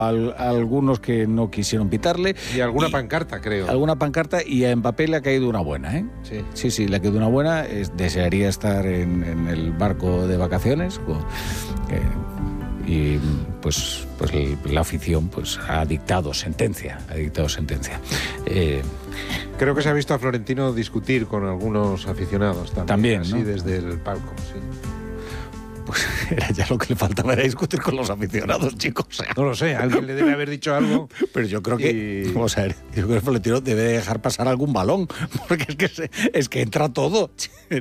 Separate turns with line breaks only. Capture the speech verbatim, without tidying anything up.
Al, algunos que no quisieron pitarle.
Y alguna y, pancarta, creo.
Alguna pancarta, y a Mbappé le ha caído una buena, ¿eh?
Sí.
Sí, sí, le ha caído una buena. Es, desearía estar en, en el barco de vacaciones. Eh, y pues, pues la afición pues ha dictado sentencia. Ha dictado sentencia. Eh,
creo que se ha visto a Florentino discutir con algunos aficionados también.
También,
así
¿no?
desde el palco, sí.
Pues era ya lo que le faltaba, era discutir con los aficionados, chicos. O sea,
no lo sé, alguien le debe haber dicho algo.
Pero yo creo que,
y...
vamos a ver, yo creo que Florentino debe dejar pasar algún balón, porque es que, se, es que entra todo.